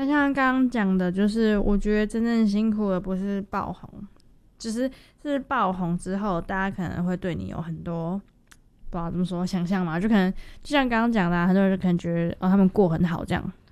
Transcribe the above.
那像刚刚讲的，就是我觉得真正辛苦的不是爆红，是爆红之后，大家可能会对你有很多不知道怎么说想象嘛，就可能就像刚刚讲的很多人可能觉得他们过很好这样，